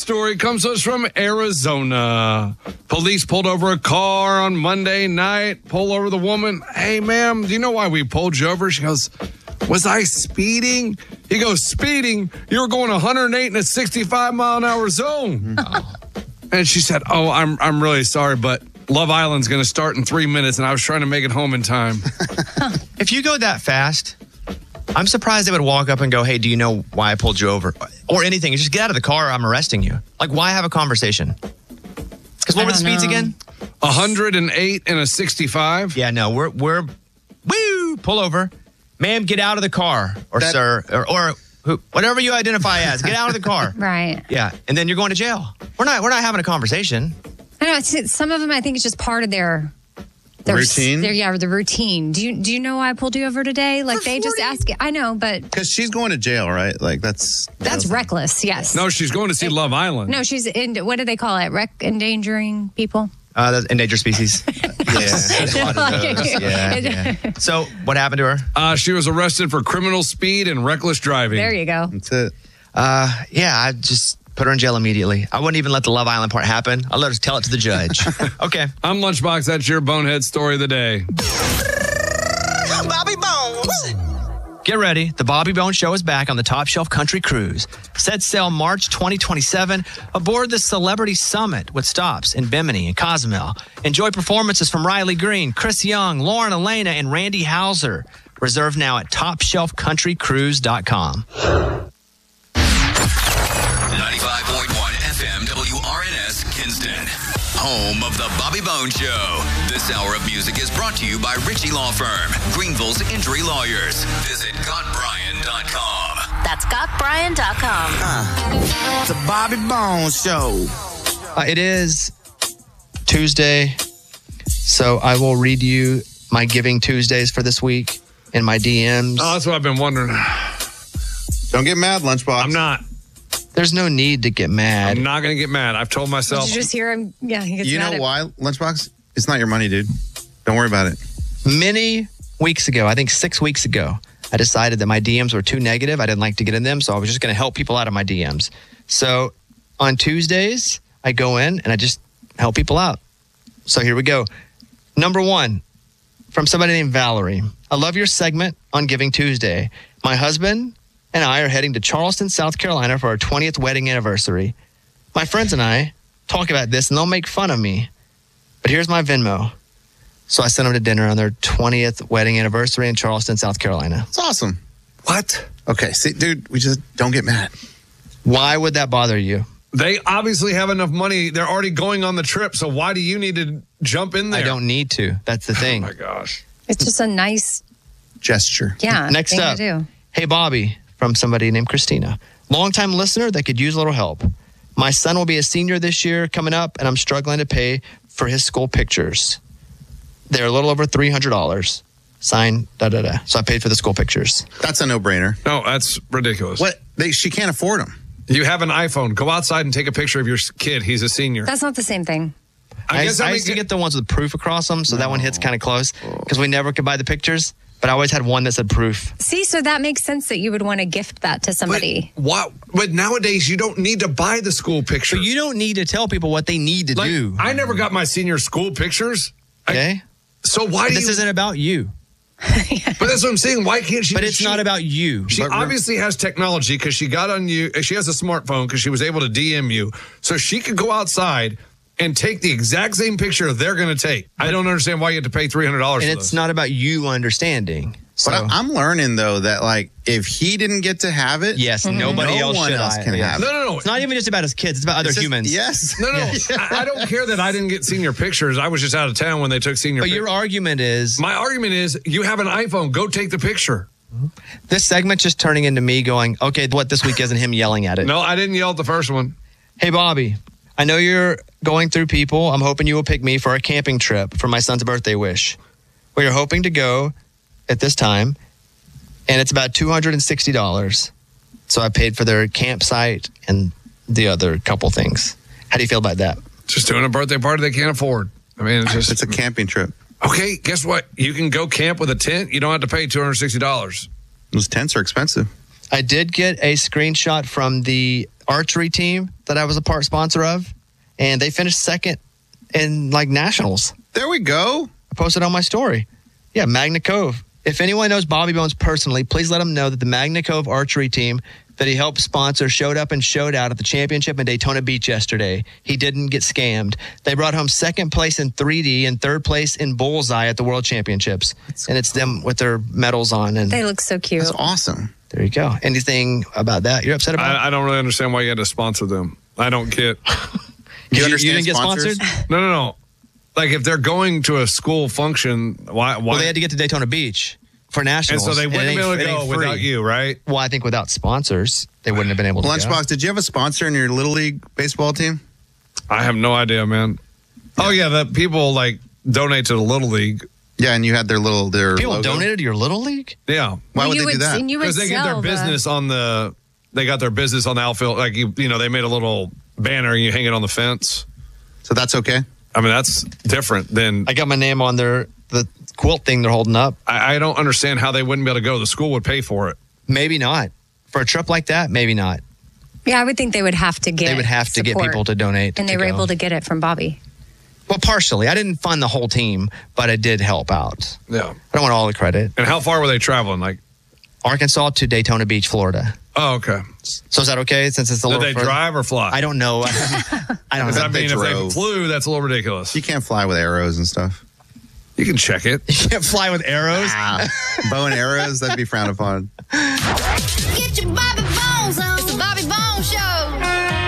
story comes to us from Arizona. Police pulled over a car on Monday night, pull over the woman. Hey, ma'am, do you know why we pulled you over? She goes, was I speeding? He goes, speeding? You were going 108 in a 65-mile-an-hour zone. Oh. And she said, oh, I'm really sorry, but Love Island's going to start in 3 minutes, and I was trying to make it home in time. If you go that fast, I'm surprised they would walk up and go, hey, do you know why I pulled you over? Or anything. Just get out of the car or I'm arresting you. Like, why have a conversation? Because what were the speeds again? 108 and a 65. Yeah, no, we're pull over. Ma'am, get out of the car. Or sir, or whatever you identify as. Get out of the car. Right. Yeah, and then you're going to jail. We're not having a conversation. I know. Some of them, I think, it's just part of their routine. The routine. Do you know why I pulled you over today? Like they just ask it. I know, but because she's going to jail, right? Like that's reckless. Yes. No, she's going to see Love Island. No, she's in. What do they call it? Endangering people. That's endangered species. Yeah. So what happened to her? She was arrested for criminal speed and reckless driving. There you go. That's it. I just put her in jail immediately. I wouldn't even let the Love Island part happen. I'll let her tell it to the judge. Okay. I'm Lunchbox. That's your bonehead story of the day. Bobby Bones. Get ready. The Bobby Bones Show is back on the Top Shelf Country Cruise. Set sail March 2027 aboard the Celebrity Summit with stops in Bimini and Cozumel. Enjoy performances from Riley Green, Chris Young, Lauren Elena, and Randy Hauser. Reserve now at TopShelfCountryCruise.com. 95.1 FM WRNS Kinston. Home of the Bobby Bones Show. This hour of music is brought to you by Ritchie Law Firm, Greenville's injury lawyers. Visit GotBrian.com. That's GotBrian.com. The Bobby Bones Show. It is Tuesday, so I will read you my Giving Tuesdays for this week in my DMs. Oh, that's what I've been wondering. Don't get mad, Lunchbox. I'm not. There's no need to get mad. I'm not going to get mad. I've told myself. Did you just hear him? Yeah, he gets You mad know why, Lunchbox? It's not your money, dude. Don't worry about it. Many weeks ago, I think 6 weeks ago, I decided that my DMs were too negative. I didn't like to get in them, so I was just going to help people out of my DMs. So on Tuesdays, I go in and I just help people out. So here we go. Number 1, from somebody named Valerie. I love your segment on Giving Tuesday. My husband and I are heading to Charleston, South Carolina for our 20th wedding anniversary. My friends and I talk about this and they'll make fun of me. But here's my Venmo. So I sent them to dinner on their 20th wedding anniversary in Charleston, South Carolina. It's awesome. What? Okay, see, dude, we just don't get mad. Why would that bother you? They obviously have enough money. They're already going on the trip. So why do you need to jump in there? I don't need to. That's the thing. Oh, my gosh. It's just a nice gesture. Yeah. Next thing up. to do. Hey, Bobby, from somebody named Christina. Longtime listener that could use a little help. My son will be a senior this year coming up, and I'm struggling to pay for his school pictures. They're a little over $300. Signed, da-da-da. So I paid for the school pictures. That's a no-brainer. No, that's ridiculous. What? She can't afford them. You have an iPhone. Go outside and take a picture of your kid. He's a senior. That's not the same thing. I used to get the ones with proof across them, so that one hits kind of close because we never could buy the pictures. But I always had one that said proof. See, so that makes sense that you would want to gift that to somebody. But nowadays, you don't need to buy the school picture. But you don't need to tell people what they need to do. I never got my senior school pictures. Okay. So why do this isn't about you. But that's what I'm saying. Why can't she? But it's not about you. She obviously has technology because she got on you. She has a smartphone because she was able to DM you. So she could go outside and take the exact same picture they're going to take. I don't understand why you have to pay $300 for this. And it's not about you understanding. So. But I'm learning, though, that like if he didn't get to have it, yes, nobody else can have it. No. It's not even just about his kids. It's about other humans. Yes. No. I don't care that I didn't get senior pictures. I was just out of town when they took senior pictures. But your argument is... My argument is you have an iPhone. Go take the picture. This segment's just turning into me going, okay, what this week isn't him yelling at it. No, I didn't yell at the first one. Hey, Bobby, I know you're going through people. I'm hoping you will pick me for a camping trip for my son's birthday wish. We are hoping to go at this time, and it's about $260. So I paid for their campsite and the other couple things. How do you feel about that? Just doing a birthday party they can't afford. I mean, it's a camping trip. Okay, guess what? You can go camp with a tent. You don't have to pay $260. Those tents are expensive. I did get a screenshot from the archery team that I was a part sponsor of, and they finished second in like nationals. There we go. I posted on my story. Yeah, Magna Cove. If anyone knows Bobby Bones personally, please let him know that the Magna Cove archery team that he helped sponsor showed up and showed out at the championship in Daytona Beach yesterday. He didn't get scammed. They brought home second place in 3D and third place in Bullseye at the World Championships. And it's them with their medals on. And They look so cute. That's awesome. there you go. Anything about that you're upset about? I don't really understand why you had to sponsor them. I don't get. You understand didn't get sponsors? sponsored? No. Like if they're going to a school function, why? Well, they had to get to Daytona Beach for and nationals. so they wouldn't it be able to ain't- it go ain't without free. you, right? Well, I think without sponsors, they wouldn't have been able to go. Lunchbox, did you have a sponsor in your Little League baseball team? I have no idea, man. Oh yeah, that people like donate to the Little League. Yeah, and you had their People logo. donated to your Little League? Yeah, Why would you they do that? And you would because they get their sell business on the. They got their business on the outfield. Like you know, they made a little banner and you hang it on the fence. So that's okay? I mean, that's different than. I got my name on the quilt thing they're holding up. I don't understand how they wouldn't be able to go. The school would pay for it. Maybe not. For a trip like that, maybe not. Yeah, I would think they would have to get. They would have to get support. people to donate. And they to were go. able to get it from Bobby. Well, partially. I didn't fund the whole team, but I did help out. Yeah. I don't want all the credit. And how far were they traveling? Like, Arkansas to Daytona Beach, Florida. oh, okay. So is that okay? Since it's a Did little they further? drive or fly? I don't know. I don't Does know. that mean if they drove. flew, that's a little ridiculous. You can't fly with arrows and stuff. You can check it. You can't fly with arrows. Bow and arrows, that'd be frowned upon. Get your Bobby